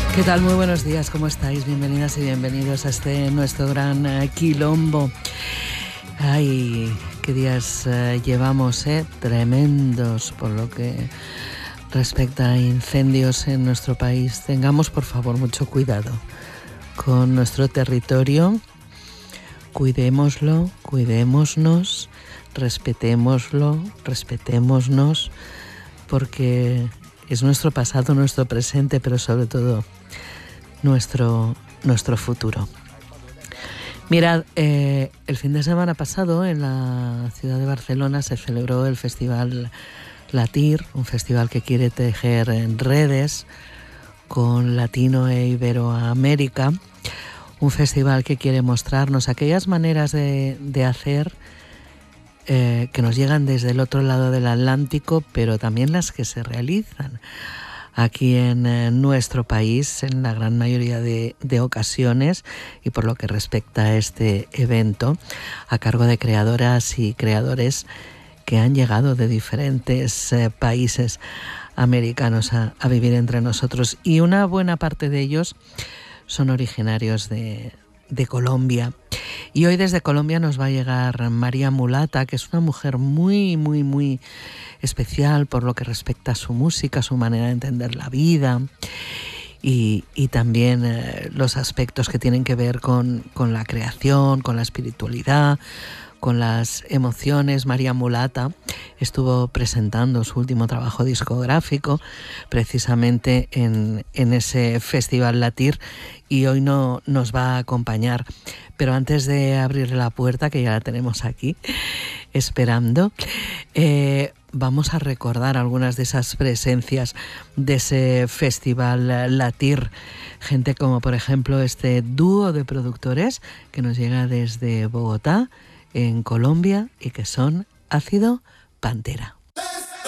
¿Qué tal? Muy buenos días, ¿cómo estáis? Bienvenidas y bienvenidos a este nuestro gran quilombo. Ay, qué días llevamos, tremendos por lo que respecta a incendios en nuestro país. Tengamos, por favor, mucho cuidado con nuestro territorio. Cuidémoslo, cuidémonos, respetémonos, porque es nuestro pasado, nuestro presente, pero sobre todo nuestro futuro. Mirad, el fin de semana pasado en la ciudad de Barcelona se celebró el Festival Latir, un festival que quiere tejer en redes con Latino e Iberoamérica, un festival que quiere mostrarnos aquellas maneras de hacer que nos llegan desde el otro lado del Atlántico, pero también las que se realizan aquí en nuestro país en la gran mayoría de ocasiones, y por lo que respecta a este evento, a cargo de creadoras y creadores que han llegado de diferentes países americanos a vivir entre nosotros, y una buena parte de ellos son originarios de Colombia. Y hoy desde Colombia nos va a llegar María Mulata, que es una mujer muy especial por lo que respecta a su música, su manera de entender la vida y también los aspectos que tienen que ver con la creación, con la espiritualidad, con las emociones. María Mulata estuvo presentando su último trabajo discográfico precisamente en ese Festival Latir, y hoy no nos va a acompañar. Pero antes de abrir la puerta, que ya la tenemos aquí esperando, vamos a recordar algunas de esas presencias de ese Festival Latir. Gente como, por ejemplo, este dúo de productores que nos llega desde Bogotá, en Colombia, y que son Ácido Pantera.